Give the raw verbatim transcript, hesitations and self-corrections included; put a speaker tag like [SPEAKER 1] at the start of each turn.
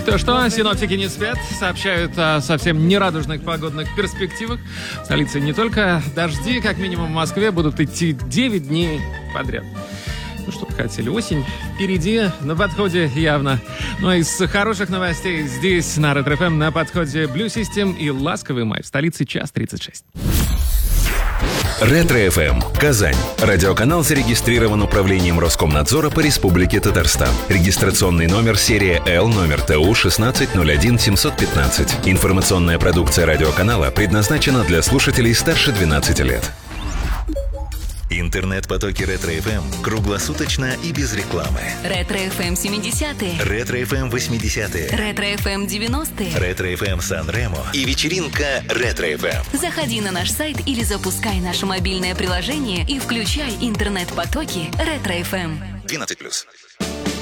[SPEAKER 1] Что-что, синоптики не спят, сообщают о совсем нерадужных погодных перспективах. В столице не только дожди, как минимум в Москве будут идти девять дней подряд. Ну, что бы хотели, осень впереди, на подходе явно. Ну, а из хороших новостей здесь, на Ретро-ФМ, на подходе Blue System и ласковый май. В столице час тридцать шесть.
[SPEAKER 2] Ретро-ФМ. Казань. Радиоканал зарегистрирован управлением Роскомнадзора по Республике Татарстан. Регистрационный номер серия Л, номер ТУ шестнадцать ноль один семьсот пятнадцать. Информационная продукция радиоканала предназначена для слушателей старше двенадцати лет. Интернет-потоки Ретро-ФМ круглосуточно и без рекламы.
[SPEAKER 3] Ретро-ФМ семидесятые.
[SPEAKER 2] Ретро-ФМ восьмидесятые.
[SPEAKER 3] Ретро-ФМ девяностые.
[SPEAKER 2] Ретро-ФМ Сан-Ремо. И вечеринка Ретро-ФМ.
[SPEAKER 3] Заходи на наш сайт или запускай наше мобильное приложение и включай интернет-потоки Ретро-ФМ.
[SPEAKER 2] двенадцать плюс.